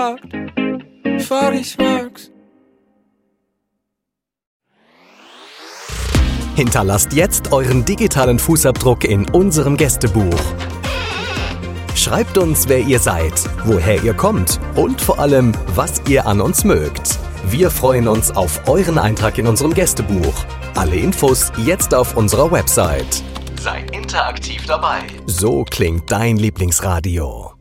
ich mag's. Hinterlasst jetzt euren digitalen Fußabdruck in unserem Gästebuch. Schreibt uns, wer ihr seid, woher ihr kommt und vor allem, was ihr an uns mögt. Wir freuen uns auf euren Eintrag in unserem Gästebuch. Alle Infos jetzt auf unserer Website. Seid interaktiv dabei. So klingt dein Lieblingsradio.